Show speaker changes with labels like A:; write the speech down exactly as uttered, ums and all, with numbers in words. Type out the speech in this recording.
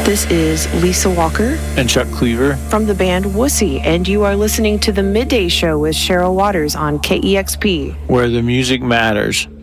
A: This is Lisa Walker
B: and Chuck Cleaver
A: from the band Wussy, and you are listening to The Midday Show with Cheryl Waters on K E X P,
B: where the music matters.